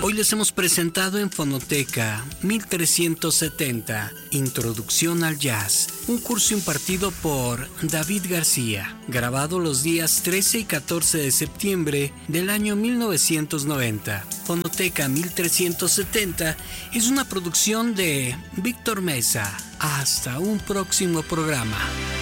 Hoy les hemos presentado en Fonoteca 1370, Introducción al Jazz, un curso impartido por David García, grabado los días 13 y 14 de septiembre del año 1990. Fonoteca 1370 es una producción de Víctor Mesa. Hasta un próximo programa.